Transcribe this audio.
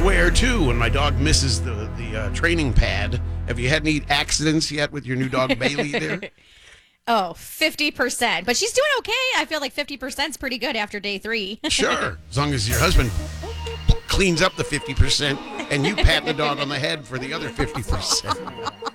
swear too when my dog misses the training pad. Have you had any accidents yet with your new dog Bailey there? Oh, 50%. But she's doing okay. I feel like 50% is pretty good after day 3. Sure, as long as your husband cleans up the 50% and you pat the dog on the head for the other 50%.